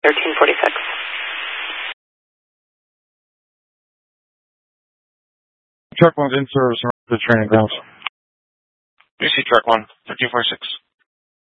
1346. Truck 1's in service around the training grounds. UC Truck 1, 1346.